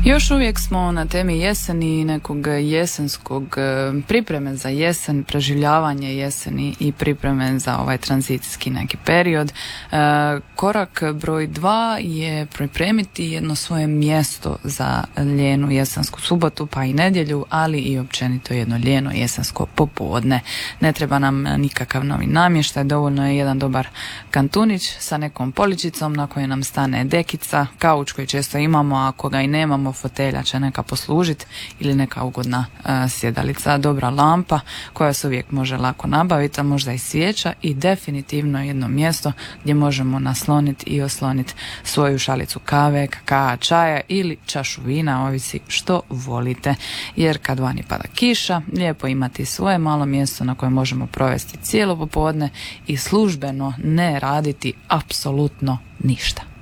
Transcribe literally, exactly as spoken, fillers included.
Još uvijek smo na temi jeseni i nekog jesenskog pripreme za jesen, preživljavanje jeseni i pripreme za ovaj tranzicijski neki period. Korak broj dva je pripremiti jedno svoje mjesto za ljenu jesensku subotu pa i nedjelju, ali i općenito jedno ljeno jesensko popodne. Ne treba nam nikakav novi namještaj, dovoljno je jedan dobar kantunić sa nekom poličicom na kojoj nam stane dekica, kauč koji često imamo, a ako ga i nemamo, fotelja će neka poslužiti ili neka ugodna uh, sjedalica, dobra lampa koja se uvijek može lako nabaviti, a možda i svijeća i definitivno jedno mjesto gdje možemo nasloniti i osloniti svoju šalicu kave, kakaa, čaja ili čašu vina, ovisi što volite. Jer kad vani pada kiša, lijepo imati svoje malo mjesto na kojem možemo provesti cijelo popodne i službeno ne raditi apsolutno ništa.